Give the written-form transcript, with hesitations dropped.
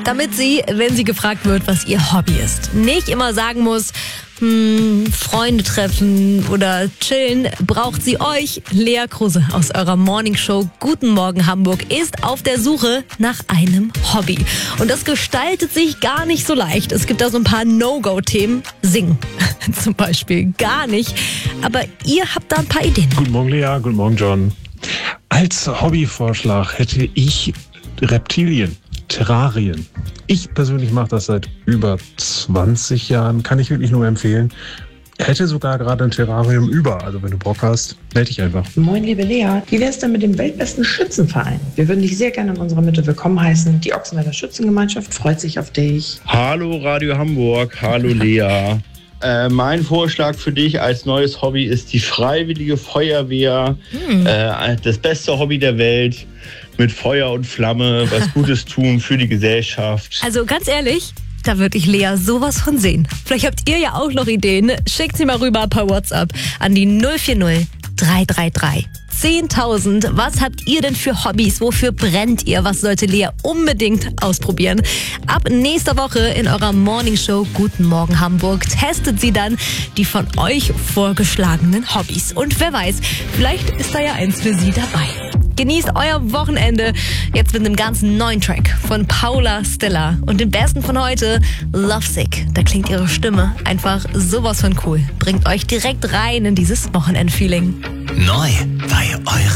damit sie, wenn sie gefragt wird, was ihr Hobby ist, nicht immer sagen muss, Freunde treffen oder chillen, braucht sie euch. Lea Kruse aus eurer Morningshow Guten Morgen Hamburg ist auf der Suche nach einem Hobby. Und das gestaltet sich gar nicht so leicht. Es gibt da so ein paar No-Go-Themen. Singen zum Beispiel gar nicht. Aber ihr habt da ein paar Ideen. Guten Morgen Lea, guten Morgen John. Als Hobbyvorschlag hätte ich Reptilien, Terrarien. Ich persönlich mache das seit über 20 Jahren, kann ich wirklich nur empfehlen. Hätte sogar gerade ein Terrarium über, also wenn du Bock hast, melde dich einfach. Moin liebe Lea, wie wär's denn mit dem weltbesten Schützenverein? Wir würden dich sehr gerne in unserer Mitte willkommen heißen. Die Ochsenwälder Schützengemeinschaft freut sich auf dich. Hallo Radio Hamburg, hallo Lea. Mein Vorschlag für dich als neues Hobby ist die Freiwillige Feuerwehr. Das beste Hobby der Welt. Mit Feuer und Flamme, was Gutes tun für die Gesellschaft. Also ganz ehrlich, da würde ich Lea sowas von sehen. Vielleicht habt ihr ja auch noch Ideen. Schickt sie mal rüber per WhatsApp an die 040 333 10.000. Was habt ihr denn für Hobbys? Wofür brennt ihr? Was sollte Lea unbedingt ausprobieren? Ab nächster Woche in eurer Morningshow Guten Morgen Hamburg testet sie dann die von euch vorgeschlagenen Hobbys. Und wer weiß, vielleicht ist da ja eins für sie dabei. Genießt euer Wochenende jetzt mit einem ganz neuen Track von Paula Stella. Und den besten von heute, Lovesick. Da klingt ihre Stimme einfach sowas von cool. Bringt euch direkt rein in dieses Wochenendfeeling. Neu bei eurer